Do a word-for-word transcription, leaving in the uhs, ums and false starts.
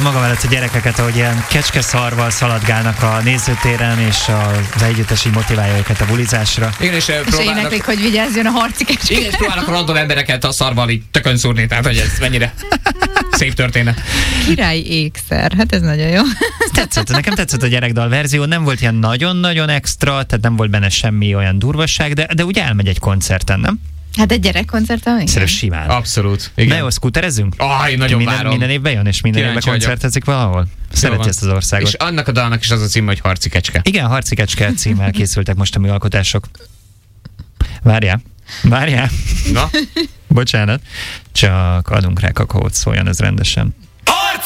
magam előtt a gyerekeket, ahogy ilyen kecskeszarval szaladgálnak a nézőtéren, és az együttes így motiválja őket a bulizásra. Igen, és, és próbálnak... éneklik, hogy vigyázzon a harci kecske. Igen, és próbálnak random embereket a szarval így tökön szúrni, tehát hogy ez mennyire szép történet. Király ékszer, hát ez nagyon jó. Tetszett, nekem tetszett a gyerekdal verzió, nem volt ilyen nagyon-nagyon extra, tehát nem volt benne semmi olyan durvasság, de, de úgy elmegy egy koncerten, nem? Hát egy gyerekkoncerten, igen. Szerintem simán. Abszolút. Igen. Na jó, szkúterezzünk? Aj, nagyon minden, várom. minden évben jön, és minden évben Kíváncsi vagyok. koncertezik valahol. Szereti ezt az országot. És annak a dalnak is az a cím, hogy Harci kecske. Igen, Harci kecske címmel készültek most a műalkotások. Várjál, várjál. Na? Bocsánat. Csak adunk rá kakaót, szóljon ez rendesen.